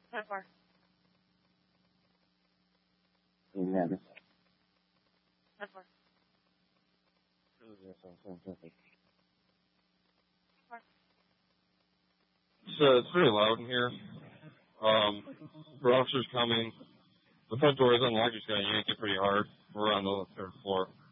Not far. Yeah, this. Not far. It's pretty loud in here. The officer's coming. The front door is unlocked. Just gotta yank it pretty hard. We're on the third floor.